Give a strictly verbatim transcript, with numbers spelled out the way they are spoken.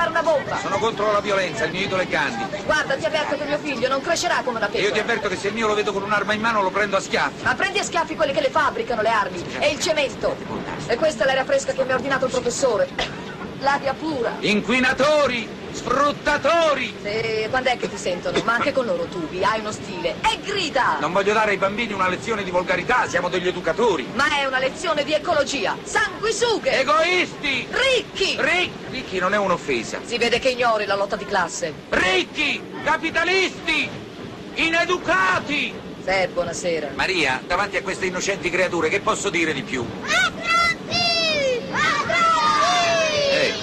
una bomba. Sono contro la violenza, il mio idolo è Gandhi. Guarda, ti avverto che mio figlio non crescerà come una pecora. Io ti avverto che se il mio lo vedo con un'arma in mano lo prendo a schiaffi. Ma prendi a schiaffi quelli che le fabbricano, le armi. E il cemento. E questa è l'aria fresca che mi ha ordinato il professore. L'aria pura. Inquinatori! Sfruttatori! Sì, quando è che ti sentono? Ma anche con loro tubi, hai uno stile. E grida! Non voglio dare ai bambini una lezione di volgarità, siamo degli educatori. Ma è una lezione di ecologia. Sanguisughe! Egoisti! Ricchi! Ricchi! Ricchi non è un'offesa. Si vede che ignori la lotta di classe. Ricchi! Capitalisti! Ineducati! Sì, buonasera. Maria, davanti a queste innocenti creature, che posso dire di più?